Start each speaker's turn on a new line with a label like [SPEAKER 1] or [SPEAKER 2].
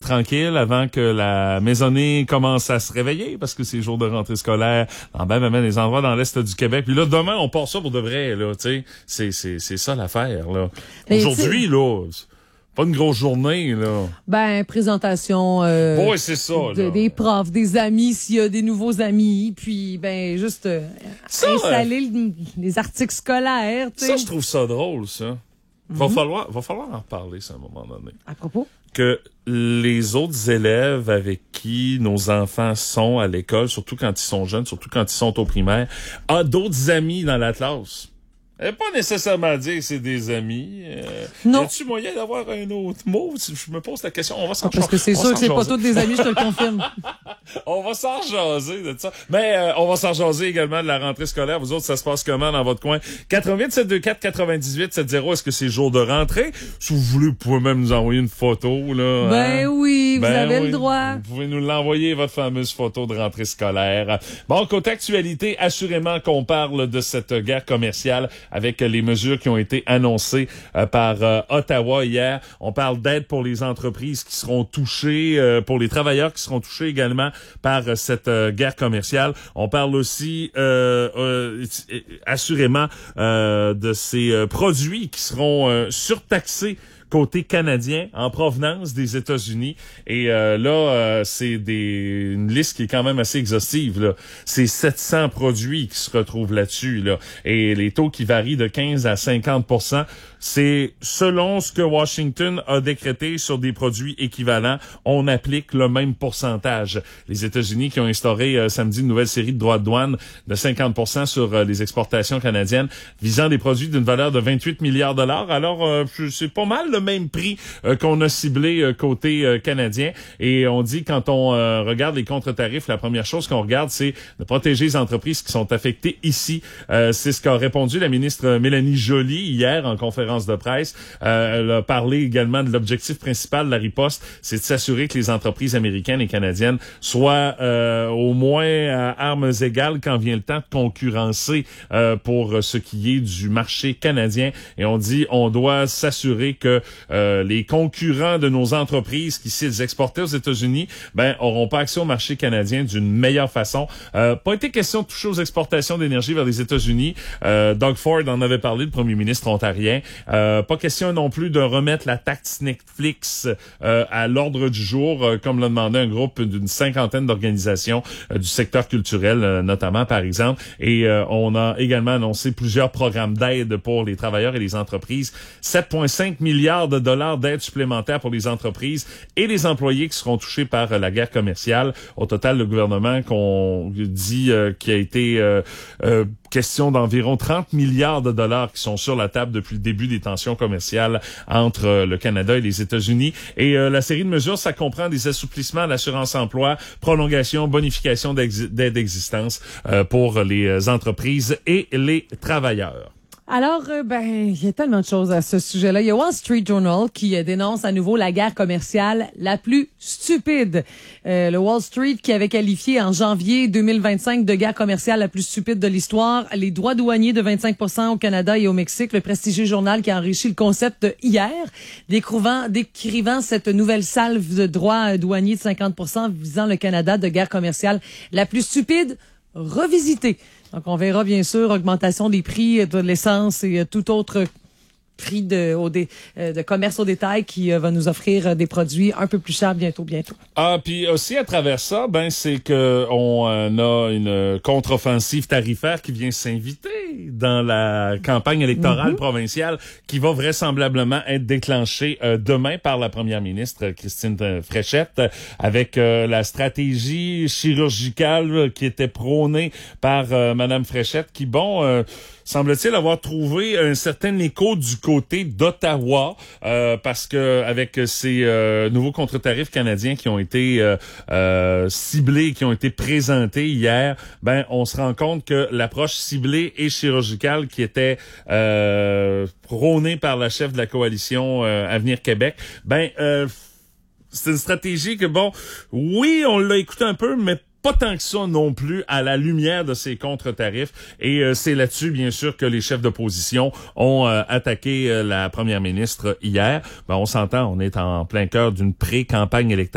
[SPEAKER 1] tranquille avant que la maisonnée commence à se réveiller parce que c'est jour de rentrée scolaire dans même les endroits dans l'est du Québec. Puis là, demain, on part ça pour de vrai, là, tu sais. C'est ça l'affaire, là.
[SPEAKER 2] Mais
[SPEAKER 1] aujourd'hui, là, pas une grosse journée, là.
[SPEAKER 2] Ben, présentation
[SPEAKER 1] Ouais, c'est ça, là.
[SPEAKER 2] des profs, des amis, s'il y a des nouveaux amis, puis ben juste installer les articles scolaires, tu sais.
[SPEAKER 1] Ça, je trouve ça drôle, ça. Va falloir en reparler, ça, à un moment donné.
[SPEAKER 2] À propos?
[SPEAKER 1] Que les autres élèves avec qui nos enfants sont à l'école, surtout quand ils sont jeunes, surtout quand ils sont au primaire, ont d'autres amis dans la classe. Pas nécessairement dire que c'est des amis.
[SPEAKER 2] Non.
[SPEAKER 1] Y a-tu moyen d'avoir un autre mot? Je me pose la question. On va s'en
[SPEAKER 2] Parce que c'est sûr que c'est pas tous des amis, je te le confirme.
[SPEAKER 1] On va s'en jaser de ça. Mais on va s'en jaser également de la rentrée scolaire. Vous autres, ça se passe comment dans votre coin? 88-724-98-70. Est-ce que c'est jour de rentrée? Si vous voulez, vous pouvez même nous envoyer une photo, là.
[SPEAKER 2] Ben oui, vous avez le droit.
[SPEAKER 1] Vous pouvez nous l'envoyer, votre fameuse photo de rentrée scolaire. Bon, côté actualité, assurément qu'on parle de cette guerre commerciale avec les mesures qui ont été annoncées par Ottawa hier. On parle d'aide pour les entreprises qui seront touchées, pour les travailleurs qui seront touchés également par cette guerre commerciale. On parle aussi assurément de ces produits qui seront surtaxés côté canadien en provenance des États-Unis. Et là, c'est une liste qui est quand même assez exhaustive, là. C'est 700 produits qui se retrouvent là-dessus, là. Et les taux qui varient de 15 à 50%. C'est selon ce que Washington a décrété sur des produits équivalents, on applique le même pourcentage. Les États-Unis qui ont instauré samedi une nouvelle série de droits de douane de 50% sur les exportations canadiennes visant des produits d'une valeur de 28 milliards de dollars. Alors, c'est pas mal le même prix qu'on a ciblé côté canadien. Et on dit, quand on regarde les contre-tarifs, la première chose qu'on regarde, c'est de protéger les entreprises qui sont affectées ici. C'est ce qu'a répondu la ministre Mélanie Joly hier en conférence de presse. Elle a parlé également de l'objectif principal de la riposte, c'est de s'assurer que les entreprises américaines et canadiennes soient au moins à armes égales quand vient le temps de concurrencer pour ce qui est du marché canadien. Et on dit, on doit s'assurer que les concurrents de nos entreprises qui, s'ils exportaient aux États-Unis, auront pas accès au marché canadien d'une meilleure façon. Pas été question de toucher aux exportations d'énergie vers les États-Unis. Doug Ford en avait parlé, le premier ministre ontarien. Pas question non plus de remettre la taxe Netflix à l'ordre du jour, comme l'a demandé un groupe d'une 50aine d'organisations du secteur culturel, notamment, par exemple. Et on a également annoncé plusieurs programmes d'aide pour les travailleurs et les entreprises. 7,5 milliards de dollars d'aide supplémentaire pour les entreprises et les employés qui seront touchés par la guerre commerciale. Au total, le gouvernement qu'on dit qui a été question d'environ 30 milliards de dollars qui sont sur la table depuis le début des tensions commerciales entre le Canada et les États-Unis. Et la série de mesures, ça comprend des assouplissements à l'assurance-emploi, prolongation, bonification d'aide d'existence pour les entreprises et les travailleurs.
[SPEAKER 2] Alors, il y a tellement de choses à ce sujet-là. Il y a Wall Street Journal qui dénonce à nouveau la guerre commerciale la plus stupide. Le Wall Street qui avait qualifié en janvier 2025 de guerre commerciale la plus stupide de l'histoire les droits douaniers de 25% au Canada et au Mexique. Le prestigieux journal qui a enrichi le concept hier, décrivant cette nouvelle salve de droits douaniers de 50% visant le Canada de guerre commerciale la plus stupide revisitée. Donc, on verra bien sûr augmentation des prix de l'essence et tout autre prix de commerce au détail qui va nous offrir des produits un peu plus chers bientôt.
[SPEAKER 1] Ah, puis aussi à travers ça, c'est que on a une contre-offensive tarifaire qui vient s'inviter dans la campagne électorale provinciale qui va vraisemblablement être déclenchée demain par la première ministre Christine Fréchette avec la stratégie chirurgicale qui était prônée par Madame Fréchette qui, semble-t-il avoir trouvé un certain écho du côté d'Ottawa parce que avec ces nouveaux contre-tarifs canadiens qui ont été ciblés, qui ont été présentés hier, on se rend compte que l'approche ciblée et chirurgicale qui était prônée par la chef de la coalition Avenir Québec, c'est une stratégie que oui, on l'a écouté un peu, mais pas tant que ça non plus à la lumière de ces contre-tarifs. Et c'est là-dessus, bien sûr, que les chefs d'opposition ont attaqué la première ministre hier. On s'entend, on est en plein cœur d'une pré-campagne électorale